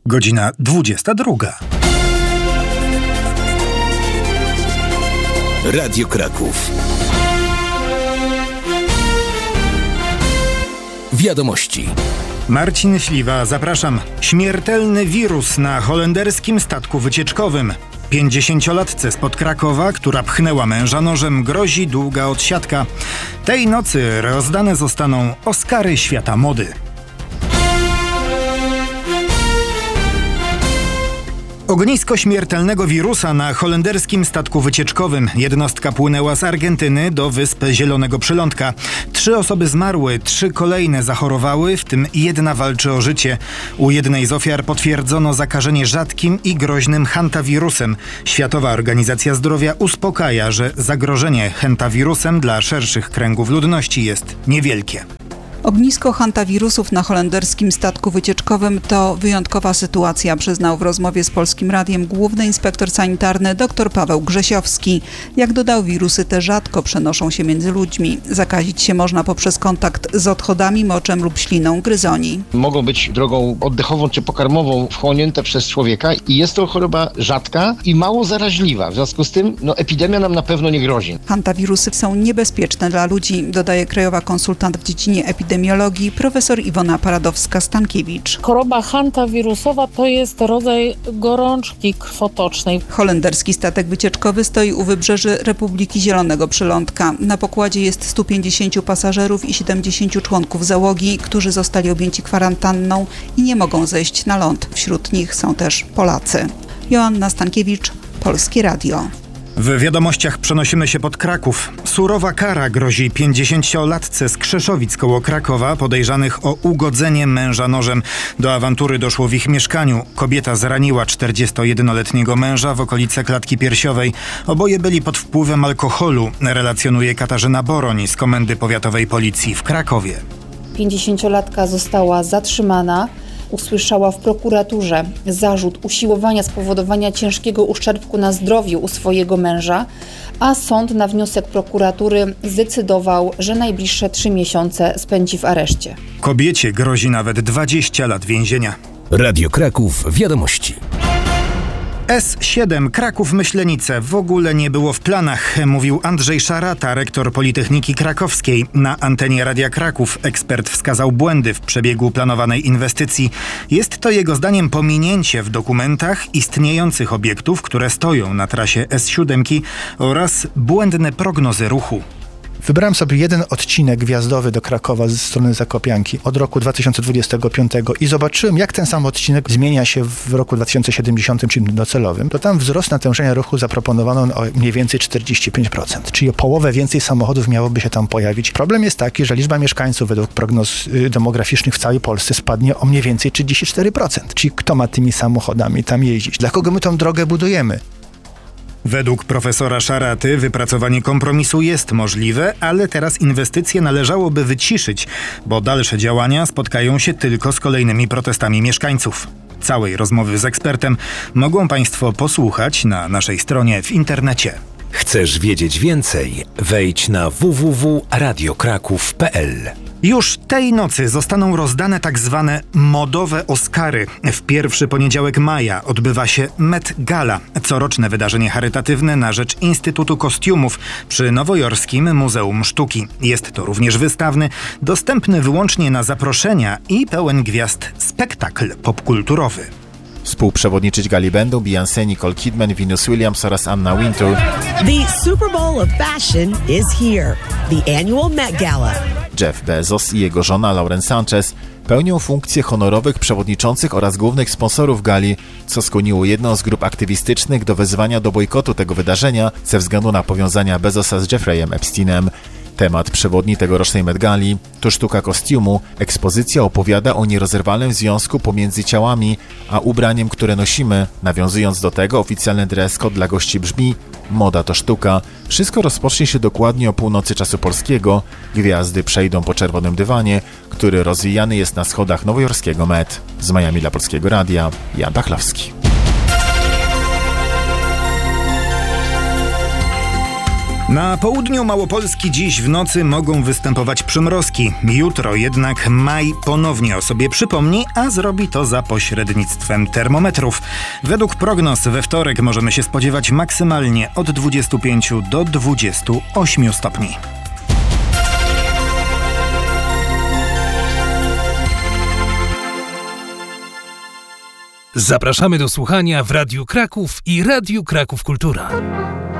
Godzina 22. Radio Kraków. Wiadomości. Marcin Śliwa, zapraszam. Śmiertelny wirus na holenderskim statku wycieczkowym. 50-latce spod Krakowa, która pchnęła męża nożem, grozi długa odsiadka. Tej nocy rozdane zostaną Oscary świata mody. Ognisko śmiertelnego wirusa na holenderskim statku wycieczkowym. Jednostka płynęła z Argentyny do wysp Zielonego Przylądka. 3 osoby zmarły, 3 kolejne zachorowały, w tym 1 walczy o życie. U jednej z ofiar potwierdzono zakażenie rzadkim i groźnym hantawirusem. Światowa Organizacja Zdrowia uspokaja, że zagrożenie hantawirusem dla szerszych kręgów ludności jest niewielkie. Ognisko hantawirusów na holenderskim statku wycieczkowym to wyjątkowa sytuacja, przyznał w rozmowie z Polskim Radiem główny inspektor sanitarny dr Paweł Grzesiowski. Jak dodał, wirusy te rzadko przenoszą się między ludźmi. Zakazić się można poprzez kontakt z odchodami, moczem lub śliną gryzoni. Mogą być drogą oddechową czy pokarmową wchłonięte przez człowieka i jest to choroba rzadka i mało zaraźliwa. W związku z tym epidemia nam na pewno nie grozi. Hantawirusy są niebezpieczne dla ludzi, dodaje krajowa konsultant w dziedzinie epidemiologii profesor Iwona Paradowska-Stankiewicz. Choroba hantawirusowa to jest rodzaj gorączki krwotocznej. Holenderski statek wycieczkowy stoi u wybrzeży Republiki Zielonego Przylądka. Na pokładzie jest 150 pasażerów i 70 członków załogi, którzy zostali objęci kwarantanną i nie mogą zejść na ląd. Wśród nich są też Polacy. Joanna Stankiewicz, Polskie Radio. W wiadomościach przenosimy się pod Kraków. Surowa kara grozi 50-latce z Krzeszowic koło Krakowa, podejrzanych o ugodzenie męża nożem. Do awantury doszło w ich mieszkaniu. Kobieta zraniła 41-letniego męża w okolice klatki piersiowej. Oboje byli pod wpływem alkoholu, relacjonuje Katarzyna Boroń z Komendy Powiatowej Policji w Krakowie. 50-latka została zatrzymana. Usłyszała w prokuraturze zarzut usiłowania spowodowania ciężkiego uszczerbku na zdrowiu u swojego męża, a sąd na wniosek prokuratury zdecydował, że najbliższe 3 miesiące spędzi w areszcie. Kobiecie grozi nawet 20 lat więzienia. Radio Kraków. Wiadomości. S7 Kraków-Myślenice w ogóle nie było w planach, mówił Andrzej Szarata, rektor Politechniki Krakowskiej. Na antenie Radia Kraków ekspert wskazał błędy w przebiegu planowanej inwestycji. Jest to jego zdaniem pominięcie w dokumentach istniejących obiektów, które stoją na trasie S7 oraz błędne prognozy ruchu. Wybrałem sobie jeden odcinek wjazdowy do Krakowa ze strony Zakopianki od roku 2025 i zobaczyłem, jak ten sam odcinek zmienia się w roku 2070, czyli docelowym. To tam wzrost natężenia ruchu zaproponowano o mniej więcej 45%, czyli o połowę więcej samochodów miałoby się tam pojawić. Problem jest taki, że liczba mieszkańców według prognoz demograficznych w całej Polsce spadnie o mniej więcej 34%. Czyli kto ma tymi samochodami tam jeździć? Dla kogo my tą drogę budujemy? Według profesora Szaraty wypracowanie kompromisu jest możliwe, ale teraz inwestycje należałoby wyciszyć, bo dalsze działania spotkają się tylko z kolejnymi protestami mieszkańców. Całej rozmowy z ekspertem mogą Państwo posłuchać na naszej stronie w internecie. Chcesz wiedzieć więcej? Wejdź na www.radiokraków.pl. Już tej nocy zostaną rozdane tak zwane modowe Oscary. W pierwszy poniedziałek maja odbywa się Met Gala, coroczne wydarzenie charytatywne na rzecz Instytutu Kostiumów przy Nowojorskim Muzeum Sztuki. Jest to również wystawny, dostępny wyłącznie na zaproszenia i pełen gwiazd spektakl popkulturowy. Współprzewodniczyć gali będą Beyoncé, Nicole Kidman, Venus Williams oraz Anna Wintour. The Super Bowl of fashion is here. The annual Met Gala. Jeff Bezos i jego żona Lauren Sanchez pełnią funkcje honorowych przewodniczących oraz głównych sponsorów gali, co skłoniło jedną z grup aktywistycznych do wezwania do bojkotu tego wydarzenia ze względu na powiązania Bezosa z Jeffreyem Epsteinem. Temat przewodni tegorocznej Met Gali to sztuka kostiumu. Ekspozycja opowiada o nierozerwalnym związku pomiędzy ciałami a ubraniem, które nosimy. Nawiązując do tego, oficjalny dress code dla gości brzmi: moda to sztuka. Wszystko rozpocznie się dokładnie o północy czasu polskiego. Gwiazdy przejdą po czerwonym dywanie, który rozwijany jest na schodach nowojorskiego Met. Z Miami dla Polskiego Radia, Jan Pachlowski. Na południu Małopolski dziś w nocy mogą występować przymrozki. Jutro jednak maj ponownie o sobie przypomni, a zrobi to za pośrednictwem termometrów. Według prognoz we wtorek możemy się spodziewać maksymalnie od 25 do 28 stopni. Zapraszamy do słuchania w Radiu Kraków i Radiu Kraków Kultura.